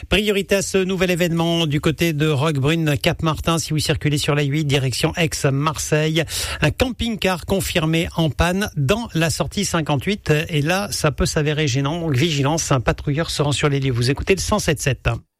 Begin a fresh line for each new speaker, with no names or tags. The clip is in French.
Priorité à ce nouvel événement du côté de Roquebrune, Cap-Martin, si vous circulez sur la 8, direction Aix-Marseille. Un camping-car confirmé en panne dans la sortie 58. Et là, ça peut s'avérer gênant. Donc, vigilance, un patrouilleur se rend sur les lieux. Vous écoutez le 107.7.